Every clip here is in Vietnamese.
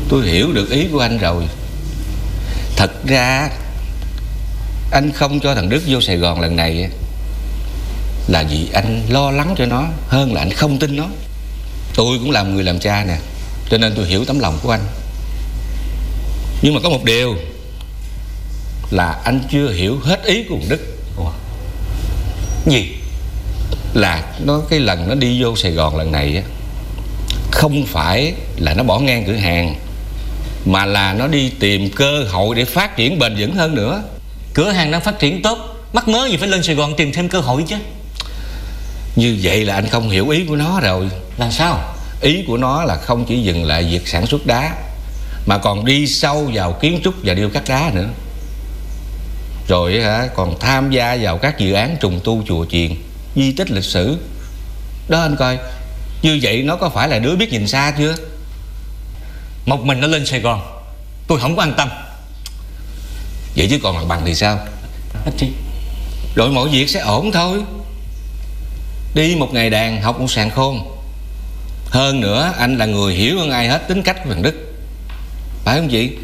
tôi hiểu được ý của anh rồi. Thật ra anh không cho thằng Đức vô Sài Gòn lần này là vì anh lo lắng cho nó hơn là anh không tin nó. Tôi cũng làm người làm cha nè, cho nên tôi hiểu tấm lòng của anh. Nhưng mà có một điều là anh chưa hiểu hết ý của thằng Đức. Ủa? Gì? Là cái lần nó đi vô Sài Gòn lần này á, không phải là nó bỏ ngang cửa hàng, mà là nó đi tìm cơ hội để phát triển bền vững hơn nữa. Cửa hàng đang phát triển tốt, mắc mớ gì phải lên Sài Gòn tìm thêm cơ hội chứ. Như vậy là anh không hiểu ý của nó rồi. Làm sao? Ý của nó là không chỉ dừng lại việc sản xuất đá, mà còn đi sâu vào kiến trúc và điêu khắc đá nữa. Rồi còn tham gia vào các dự án trùng tu chùa chiền, di tích lịch sử. Đó anh coi, như vậy nó có phải là đứa biết nhìn xa chưa? Một mình nó lên Sài Gòn, tôi không có an tâm. Vậy chứ còn mặt bằng thì sao? Rồi mọi việc sẽ ổn thôi. Đi một ngày đàn, học một sàng khôn. Hơn nữa anh là người hiểu hơn ai hết tính cách của thằng Đức, phải không chị?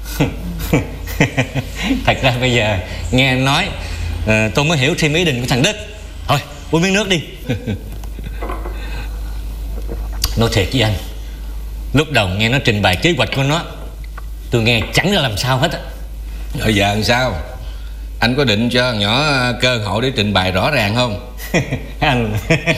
Thật ra bây giờ nghe em nói tôi mới hiểu thêm ý định của thằng Đức. Thôi uống miếng nước đi. Nói thiệt với anh, lúc đầu nghe nó trình bày kế hoạch của nó, tôi nghe chẳng ra làm sao hết á. Rồi giờ làm sao? Anh có định cho nhỏ cơ hội để trình bày rõ ràng không? Anh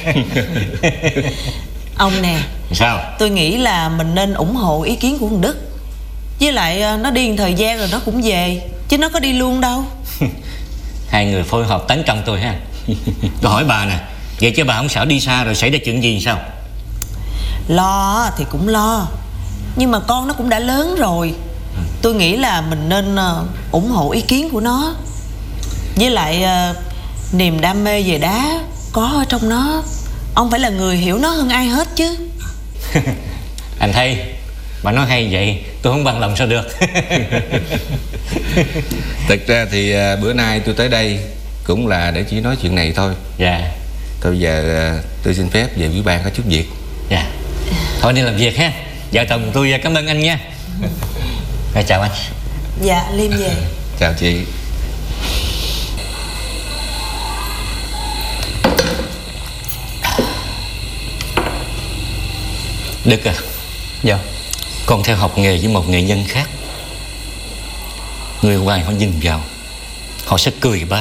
Ông nè. Sao? Tôi nghĩ là mình nên ủng hộ ý kiến của thằng Đức. Với lại nó đi một thời gian rồi nó cũng về, chứ nó có đi luôn đâu. Hai người phối hợp tấn công tôi ha. Tôi hỏi bà nè, vậy chứ bà không sợ đi xa rồi xảy ra chuyện gì sao? Lo thì cũng lo, nhưng mà con nó cũng đã lớn rồi. Tôi nghĩ là mình nên ủng hộ ý kiến của nó. Với lại niềm đam mê về đá có ở trong nó. Ông phải là người hiểu nó hơn ai hết chứ. Anh thấy bà nói hay vậy tôi không bằng lòng sao được. Thực ra thì bữa nay tôi tới đây cũng là để chỉ nói chuyện này thôi. Dạ. Thôi bây giờ tôi xin phép về ủy ban có chút việc. Dạ. Thôi đi làm việc ha. Vợ chồng tôi cảm ơn anh nha. Rồi chào anh. Dạ Liêm về. Chào chị. Đức à. Dạ. Con theo học nghề với một nghệ nhân khác. Người ngoài họ nhìn vào, họ sẽ cười ba.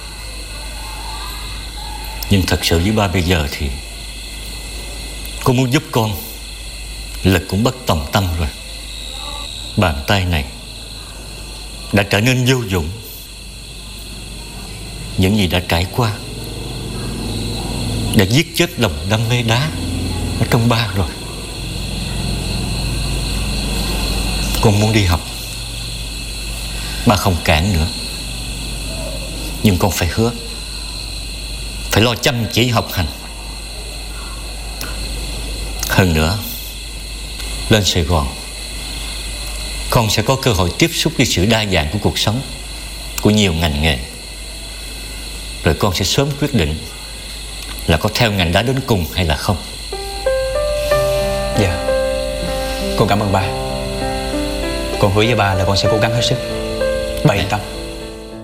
Nhưng thật sự với ba bây giờ thì con muốn giúp con, lực cũng bất tòng tâm rồi. Bàn tay này đã trở nên vô dụng. Những gì đã trải qua đã giết chết lòng đam mê đá ở trong ba rồi. Con muốn đi học, ba không cản nữa. Nhưng con phải hứa, phải lo chăm chỉ học hành. Hơn nữa, lên Sài Gòn con sẽ có cơ hội tiếp xúc với sự đa dạng của cuộc sống, của nhiều ngành nghề. Rồi con sẽ sớm quyết định là có theo ngành đá đến cùng hay là không. Dạ, con cảm ơn ba. Con hứa với ba là con sẽ cố gắng hết sức. Ba yên tâm.